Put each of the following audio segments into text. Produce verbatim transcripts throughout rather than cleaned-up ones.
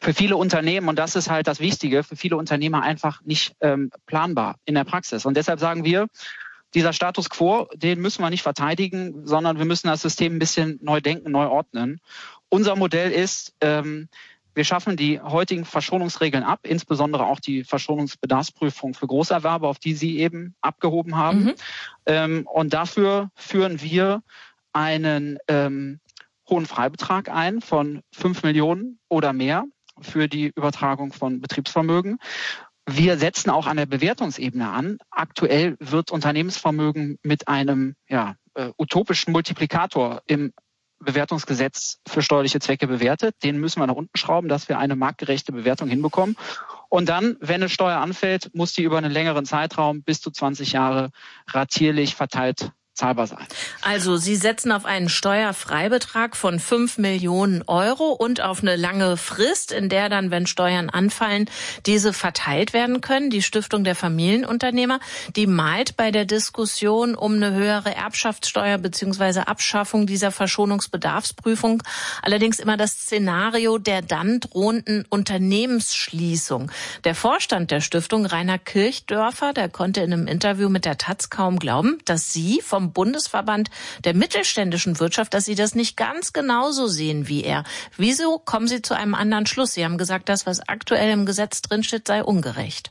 für viele Unternehmen, und das ist halt das Wichtige, für viele Unternehmer einfach nicht ähm, planbar in der Praxis. Und deshalb sagen wir, dieser Status quo, den müssen wir nicht verteidigen, sondern wir müssen das System ein bisschen neu denken, neu ordnen. Unser Modell ist, ähm, wir schaffen die heutigen Verschonungsregeln ab, insbesondere auch die Verschonungsbedarfsprüfung für Großerwerbe, auf die Sie eben abgehoben haben. Mhm. Ähm, und dafür führen wir einen ähm, hohen Freibetrag ein von fünf Millionen oder mehr für die Übertragung von Betriebsvermögen. Wir setzen auch an der Bewertungsebene an. Aktuell wird Unternehmensvermögen mit einem ja, äh, utopischen Multiplikator im Bewertungsgesetz für steuerliche Zwecke bewertet. Den müssen wir nach unten schrauben, dass wir eine marktgerechte Bewertung hinbekommen. Und dann, wenn eine Steuer anfällt, muss die über einen längeren Zeitraum bis zu zwanzig Jahre ratierlich verteilt zahlbar sein. Also Sie setzen auf einen Steuerfreibetrag von fünf Millionen Euro und auf eine lange Frist, in der dann, wenn Steuern anfallen, diese verteilt werden können. Die Stiftung der Familienunternehmer, die malt bei der Diskussion um eine höhere Erbschaftssteuer bzw. Abschaffung dieser Verschonungsbedarfsprüfung allerdings immer das Szenario der dann drohenden Unternehmensschließung. Der Vorstand der Stiftung, Rainer Kirchdörfer, der konnte in einem Interview mit der Taz kaum glauben, dass Sie vom Bundesverband der mittelständischen Wirtschaft, dass Sie das nicht ganz genauso sehen wie er. Wieso kommen Sie zu einem anderen Schluss? Sie haben gesagt, das, was aktuell im Gesetz drinsteht, sei ungerecht.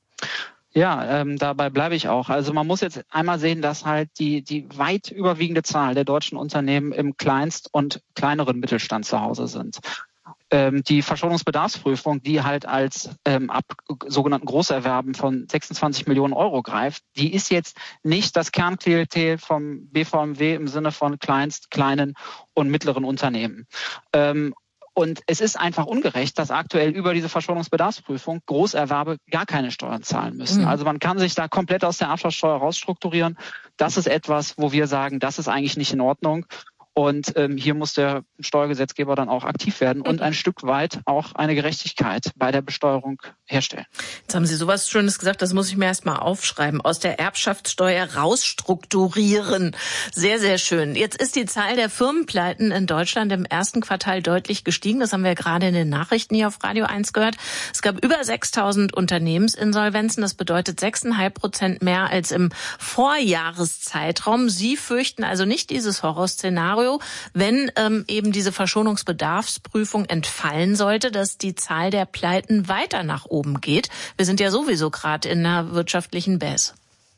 Ja, ähm, dabei bleibe ich auch. Also man muss jetzt einmal sehen, dass halt die die weit überwiegende Zahl der deutschen Unternehmen im Kleinst- und kleineren Mittelstand zu Hause sind. Ähm, die Verschonungsbedarfsprüfung, die halt als ähm, ab sogenannten Großerwerben von sechsundzwanzig Millionen Euro greift, die ist jetzt nicht das Kernklientel vom B V M W im Sinne von Kleinst-, kleinen und mittleren Unternehmen. Ähm, Und es ist einfach ungerecht, dass aktuell über diese Verschonungsbedarfsprüfung Großerwerbe gar keine Steuern zahlen müssen. Mhm. Also man kann sich da komplett aus der Erbschaftssteuer rausstrukturieren. Das ist etwas, wo wir sagen, das ist eigentlich nicht in Ordnung. Und ähm, hier muss der Steuergesetzgeber dann auch aktiv werden und ein Stück weit auch eine Gerechtigkeit bei der Besteuerung herstellen. Jetzt haben Sie sowas Schönes gesagt, das muss ich mir erst mal aufschreiben. Aus der Erbschaftssteuer rausstrukturieren. Sehr, sehr schön. Jetzt ist die Zahl der Firmenpleiten in Deutschland im ersten Quartal deutlich gestiegen. Das haben wir gerade in den Nachrichten hier auf Radio eins gehört. Es gab über sechstausend Unternehmensinsolvenzen. Das bedeutet sechs Komma fünf Prozent mehr als im Vorjahreszeitraum. Sie fürchten also nicht dieses Horrorszenario, wenn ähm, eben diese Verschonungsbedarfsprüfung entfallen sollte, dass die Zahl der Pleiten weiter nach oben geht. Wir sind ja sowieso gerade in einer wirtschaftlichen Baisse.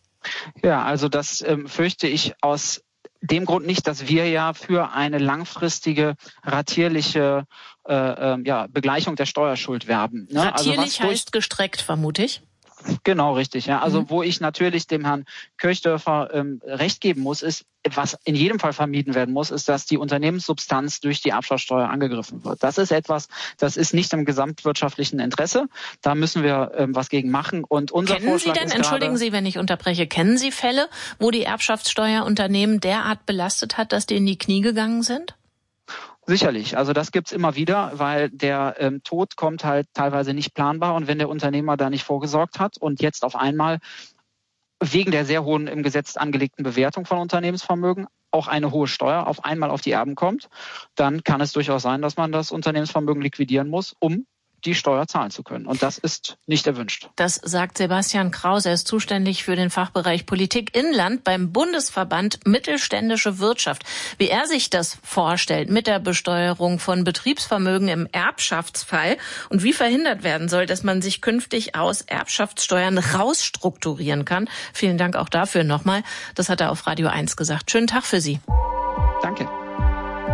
Ja, also das ähm, fürchte ich aus dem Grund nicht, dass wir ja für eine langfristige ratierliche äh, äh, ja, Begleichung der Steuerschuld werben. Ne? Ratierlich also heißt gestreckt, vermute ich. Genau, richtig. Ja, also mhm. wo ich natürlich dem Herrn Kirchdörfer ähm, recht geben muss, ist, was in jedem Fall vermieden werden muss, ist, dass die Unternehmenssubstanz durch die Erbschaftssteuer angegriffen wird. Das ist etwas, das ist nicht im gesamtwirtschaftlichen Interesse. Da müssen wir ähm, was gegen machen. Und unser kennen Vorschlag Sie denn, ist entschuldigen Sie, wenn ich unterbreche, kennen Sie Fälle, wo die Erbschaftssteuer Unternehmen derart belastet hat, dass die in die Knie gegangen sind? Sicherlich, also das gibt's immer wieder, weil der ähm, Tod kommt halt teilweise nicht planbar und wenn der Unternehmer da nicht vorgesorgt hat und jetzt auf einmal wegen der sehr hohen im Gesetz angelegten Bewertung von Unternehmensvermögen auch eine hohe Steuer auf einmal auf die Erben kommt, dann kann es durchaus sein, dass man das Unternehmensvermögen liquidieren muss, um die Steuer zahlen zu können. Und das ist nicht erwünscht. Das sagt Sebastian Kraus. Er ist zuständig für den Fachbereich Politik Inland beim Bundesverband Mittelständische Wirtschaft. Wie er sich das vorstellt mit der Besteuerung von Betriebsvermögen im Erbschaftsfall und wie verhindert werden soll, dass man sich künftig aus Erbschaftssteuern rausstrukturieren kann. Vielen Dank auch dafür nochmal. Das hat er auf Radio eins gesagt. Schönen Tag für Sie. Danke.